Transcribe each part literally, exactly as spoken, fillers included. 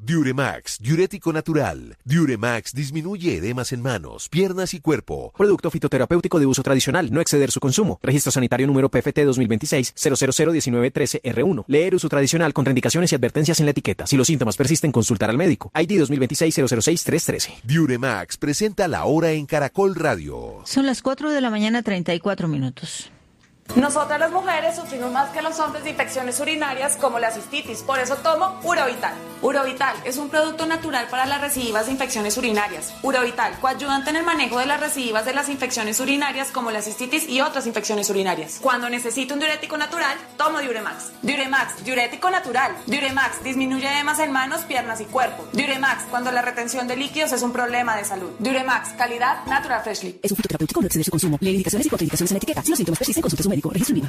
Diuremax, diurético natural. Diuremax disminuye edemas en manos, piernas y cuerpo. Producto fitoterapéutico de uso tradicional, no exceder su consumo. Registro sanitario número P F T dos mil veintiséis cero cero cero diecinueve trece R uno. Leer uso tradicional, contraindicaciones y advertencias en la etiqueta. Si los síntomas persisten, consultar al médico. I D dos mil veintiséis cero cero seis tres trece. Diuremax presenta La Hora en Caracol Radio. Son las cuatro de la mañana, treinta y cuatro minutos. Nosotras las mujeres sufrimos más que los hombres de infecciones urinarias como la cistitis, por eso tomo Urovital. Urovital es un producto natural para las recidivas de infecciones urinarias. Urovital, coayudante en el manejo de las recidivas de las infecciones urinarias como la cistitis y otras infecciones urinarias. Cuando necesito un diurético natural, tomo Diuremax. Diuremax, diurético natural. Diuremax disminuye edemas en manos, piernas y cuerpo. Diuremax, cuando la retención de líquidos es un problema de salud. Diuremax, calidad Natural Freshly. Es un fitoterapéutico, no exceder su consumo. Lee indicaciones y contraindicaciones en la etiqueta. Si los síntomas persisten, consulte a su médico.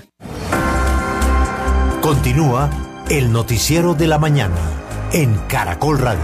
Continúa el noticiero de la mañana en Caracol Radio.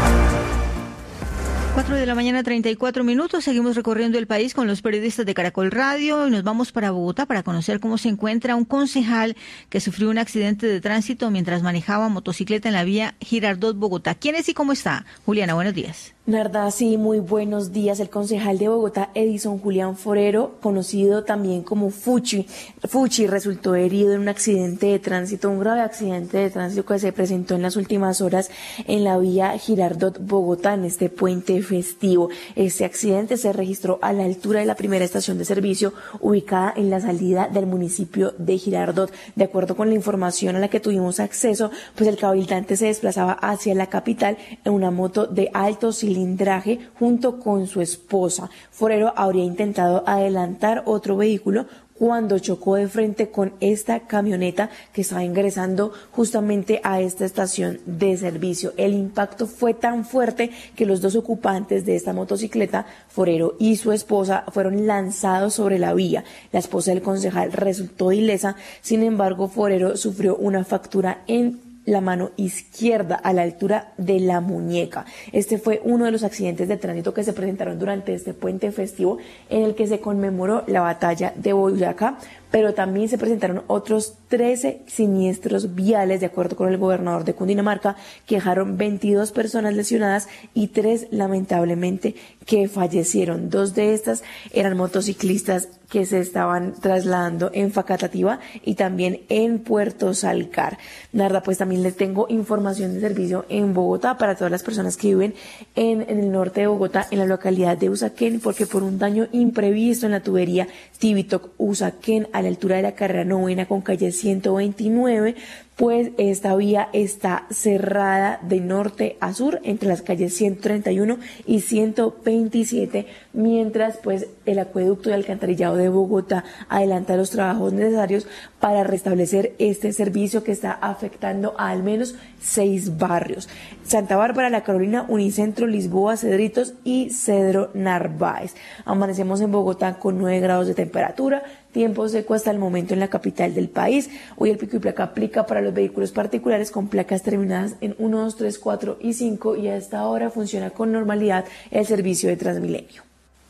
cuatro de la mañana, treinta y cuatro minutos. Seguimos recorriendo el país con los periodistas de Caracol Radio y nos vamos para Bogotá para conocer cómo se encuentra un concejal que sufrió un accidente de tránsito mientras manejaba motocicleta en la vía Girardot, Bogotá. ¿Quién es y cómo está? Juliana, buenos días. Narda, sí, muy buenos días. El concejal de Bogotá, Edison Julián Forero, conocido también como Fuchi, Fuchi resultó herido en un accidente de tránsito, un grave accidente de tránsito que se presentó en las últimas horas en la vía Girardot, Bogotá, en este puente festivo. Este accidente se registró a la altura de la primera estación de servicio ubicada en la salida del municipio de Girardot. De acuerdo con la información a la que tuvimos acceso, pues el cabildante se desplazaba hacia la capital en una moto de alto cilindraje junto con su esposa. Forero habría intentado adelantar otro vehículo cuando chocó de frente con esta camioneta que estaba ingresando justamente a esta estación de servicio. El impacto fue tan fuerte que los dos ocupantes de esta motocicleta, Forero y su esposa, fueron lanzados sobre la vía. La esposa del concejal resultó ilesa, sin embargo, Forero sufrió una fractura en la mano izquierda a la altura de la muñeca. Este fue uno de los accidentes de tránsito que se presentaron durante este puente festivo en el que se conmemoró la batalla de Boyacá, pero también se presentaron otros trece siniestros viales, de acuerdo con el gobernador de Cundinamarca, que dejaron veintidós personas lesionadas y tres lamentablemente que fallecieron. Dos de estas eran motociclistas que se estaban trasladando en Facatativá y también en Puerto Salcar. Narda, pues también les tengo información de servicio en Bogotá para todas las personas que viven en, en el norte de Bogotá, en la localidad de Usaquén, porque por un daño imprevisto en la tubería Tibitoc-Usaquén, a la altura de la carrera novena con calle ciento veintinueve, pues esta vía está cerrada de norte a sur entre las calles ciento treinta y uno y ciento veintisiete, mientras pues el acueducto y alcantarillado de Bogotá adelanta los trabajos necesarios para restablecer este servicio que está afectando a al menos seis barrios: Santa Bárbara, La Carolina, Unicentro, Lisboa, Cedritos y Cedro Narváez. Amanecemos en Bogotá con nueve grados de temperatura, tiempo seco hasta el momento en la capital del país. Hoy el pico y placa aplica para los vehículos particulares con placas terminadas en uno, dos, tres, cuatro y cinco, y a esta hora funciona con normalidad el servicio de Transmilenio.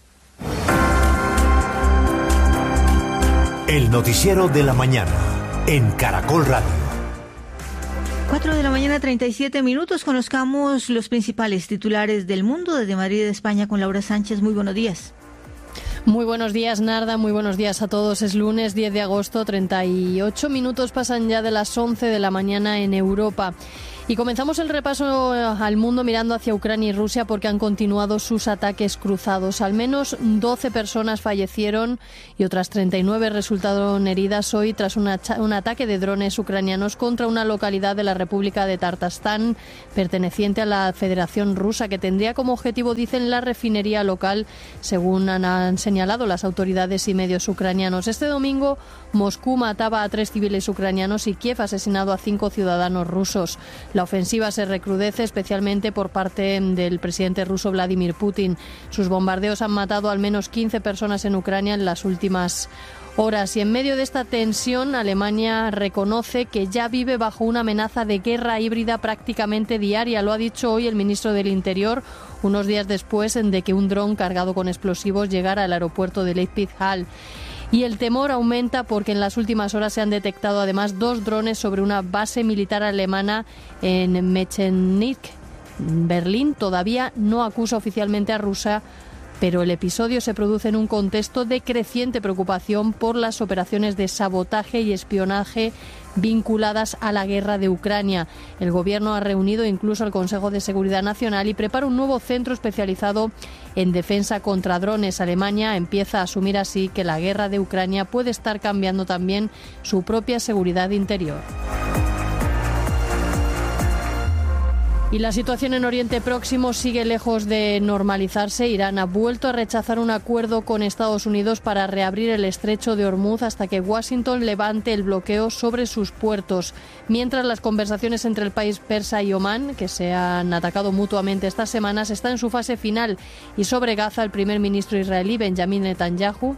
El noticiero de la mañana en Caracol Radio. cuatro de la mañana, treinta y siete minutos. Conozcamos los principales titulares del mundo desde Madrid, España, con Laura Sánchez. Muy buenos días. Muy buenos días, Narda, muy buenos días a todos. Es lunes diez de agosto, treinta y ocho minutos pasan ya de las once de la mañana en Europa. Y comenzamos el repaso al mundo mirando hacia Ucrania y Rusia porque han continuado sus ataques cruzados. Al menos doce personas fallecieron y otras treinta y nueve resultaron heridas hoy tras una, un ataque de drones ucranianos contra una localidad de la República de Tartastán perteneciente a la Federación Rusa, que tendría como objetivo, dicen, la refinería local, según han, han señalado las autoridades y medios ucranianos. Este domingo Moscú mataba a tres civiles ucranianos y Kiev ha asesinado a cinco ciudadanos rusos. La ofensiva se recrudece especialmente por parte del presidente ruso Vladimir Putin. Sus bombardeos han matado al menos quince personas en Ucrania en las últimas horas. Y en medio de esta tensión, Alemania reconoce que ya vive bajo una amenaza de guerra híbrida prácticamente diaria. Lo ha dicho hoy el ministro del Interior, unos días después de que un dron cargado con explosivos llegara al aeropuerto de Leipzig-Hall. Y el temor aumenta porque en las últimas horas se han detectado además dos drones sobre una base militar alemana en Mechernich, Berlín todavía no acusa oficialmente a Rusia, pero el episodio se produce en un contexto de creciente preocupación por las operaciones de sabotaje y espionaje vinculadas a la guerra de Ucrania. El gobierno ha reunido incluso al Consejo de Seguridad Nacional y prepara un nuevo centro especializado en defensa contra drones. Alemania empieza a asumir así que la guerra de Ucrania puede estar cambiando también su propia seguridad interior. Y la situación en Oriente Próximo sigue lejos de normalizarse. Irán ha vuelto a rechazar un acuerdo con Estados Unidos para reabrir el estrecho de Hormuz hasta que Washington levante el bloqueo sobre sus puertos. Mientras las conversaciones entre el país persa y Omán, que se han atacado mutuamente estas semanas, están en su fase final. Y sobre Gaza, el primer ministro israelí Benjamin Netanyahu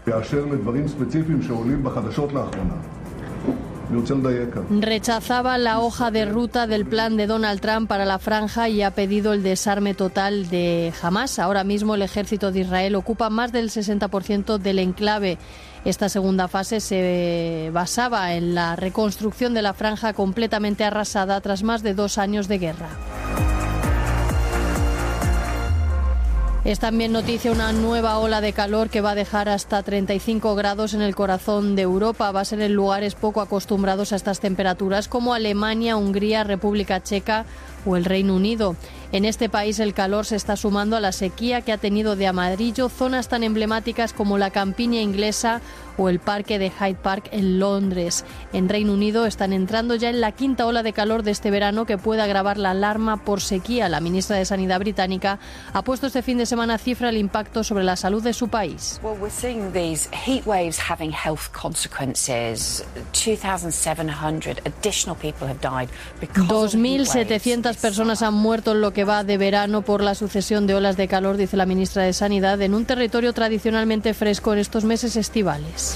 rechazaba la hoja de ruta del plan de Donald Trump para la franja y ha pedido el desarme total de Hamás. Ahora mismo el ejército de Israel ocupa más del sesenta por ciento del enclave. Esta segunda fase se basaba en la reconstrucción de la franja completamente arrasada tras más de dos años de guerra. Es también noticia una nueva ola de calor que va a dejar hasta treinta y cinco grados en el corazón de Europa. Va a ser en lugares poco acostumbrados a estas temperaturas como Alemania, Hungría, República Checa o el Reino Unido. En este país el calor se está sumando a la sequía que ha tenido de amarillo zonas tan emblemáticas como la campiña inglesa o el parque de Hyde Park en Londres. En Reino Unido están entrando ya en la quinta ola de calor de este verano que puede agravar la alarma por sequía. La ministra de Sanidad británica ha puesto este fin de semana cifra el impacto sobre la salud de su país. Well, we're seeing these heat waves having health consequences. two thousand seven hundred additional people have died because dos mil setecientas personas han muerto en lo que va de verano por la sucesión de olas de calor, dice la ministra de Sanidad, en un territorio tradicionalmente fresco en estos meses estivales.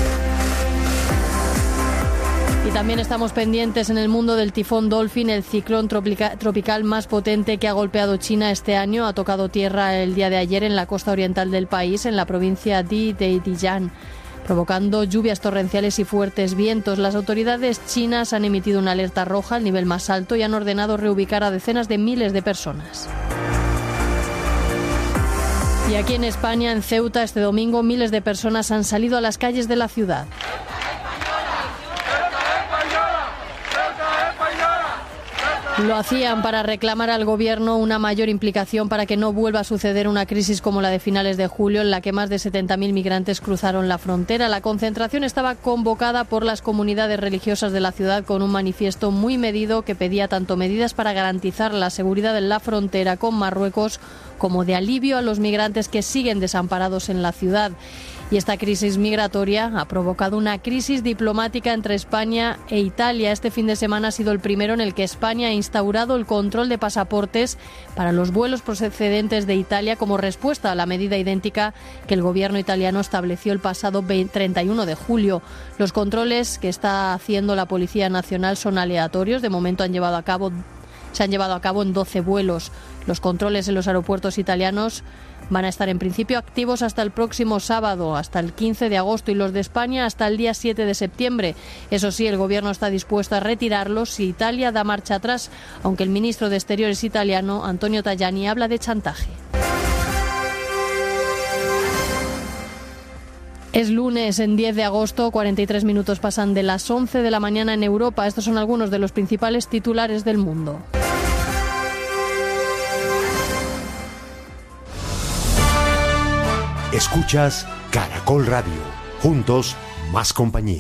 Y también estamos pendientes en el mundo del tifón Dolphin, el ciclón tropica, tropical más potente que ha golpeado China este año. Ha tocado tierra el día de ayer en la costa oriental del país, en la provincia de Dijiang, provocando lluvias torrenciales y fuertes vientos. Las autoridades chinas han emitido una alerta roja al nivel más alto y han ordenado reubicar a decenas de miles de personas. Y aquí en España, en Ceuta, este domingo, miles de personas han salido a las calles de la ciudad. Lo hacían para reclamar al gobierno una mayor implicación para que no vuelva a suceder una crisis como la de finales de julio, en la que más de setenta mil migrantes cruzaron la frontera. La concentración estaba convocada por las comunidades religiosas de la ciudad con un manifiesto muy medido que pedía tanto medidas para garantizar la seguridad en la frontera con Marruecos como de alivio a los migrantes que siguen desamparados en la ciudad. Y esta crisis migratoria ha provocado una crisis diplomática entre España e Italia. Este fin de semana ha sido el primero en el que España ha instaurado el control de pasaportes para los vuelos procedentes de Italia como respuesta a la medida idéntica que el gobierno italiano estableció el pasado treinta y uno de julio. Los controles que está haciendo la Policía Nacional son aleatorios. De momento han llevado a cabo, se han llevado a cabo en doce vuelos. Los controles en los aeropuertos italianos van a estar en principio activos hasta el próximo sábado, hasta el quince de agosto, y los de España hasta el día siete de septiembre. Eso sí, el gobierno está dispuesto a retirarlos si Italia da marcha atrás, aunque el ministro de Exteriores italiano, Antonio Tajani, habla de chantaje. Es lunes, en diez de agosto, cuarenta y tres minutos pasan de las once de la mañana en Europa. Estos son algunos de los principales titulares del mundo. Escuchas Caracol Radio. Juntos, más compañía.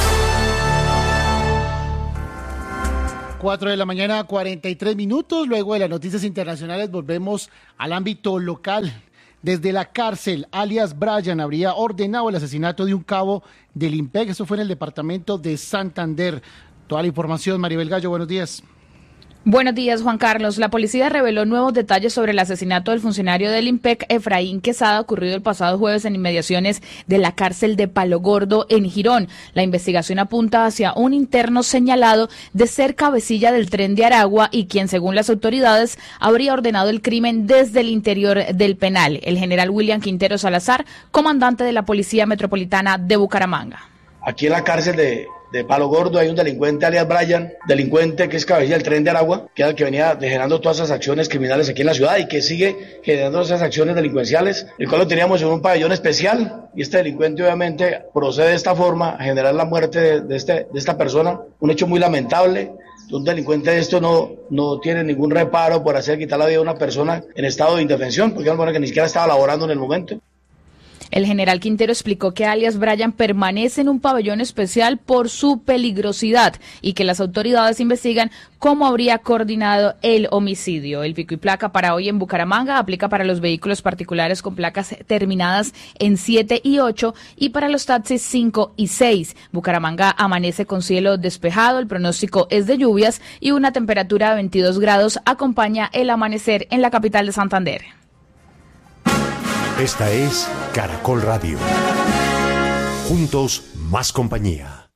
cuatro de la mañana, cuarenta y tres minutos. Luego de las noticias internacionales volvemos al ámbito local. Desde la cárcel, alias Brian habría ordenado el asesinato de un cabo del IMPEC. Eso fue en el departamento de Santander. Toda la información, Maribel Gallo, buenos días. Buenos días, Juan Carlos. La policía reveló nuevos detalles sobre el asesinato del funcionario del IMPEC, Efraín Quesada, ocurrido el pasado jueves en inmediaciones de la cárcel de Palo Gordo, en Girón. La investigación apunta hacia un interno señalado de ser cabecilla del Tren de Aragua y quien, según las autoridades, habría ordenado el crimen desde el interior del penal. El general William Quintero Salazar, comandante de la Policía Metropolitana de Bucaramanga. Aquí en la cárcel de de Palo Gordo hay un delincuente alias Brian, delincuente que es cabecilla del Tren de Aragua, que era el que venía generando todas esas acciones criminales aquí en la ciudad y que sigue generando esas acciones delincuenciales, el cual lo teníamos en un pabellón especial, y este delincuente obviamente procede de esta forma a generar la muerte de, de, este, de esta persona, un hecho muy lamentable. Un delincuente de esto no, no tiene ningún reparo por hacer quitar la vida a una persona en estado de indefensión, porque es una persona que ni siquiera estaba laborando en el momento. El general Quintero explicó que alias Brian permanece en un pabellón especial por su peligrosidad y que las autoridades investigan cómo habría coordinado el homicidio. El pico y placa para hoy en Bucaramanga aplica para los vehículos particulares con placas terminadas en siete y ocho y para los taxis cinco y seis. Bucaramanga amanece con cielo despejado, el pronóstico es de lluvias y una temperatura de veintidós grados acompaña el amanecer en la capital de Santander. Esta es Caracol Radio. Juntos, más compañía.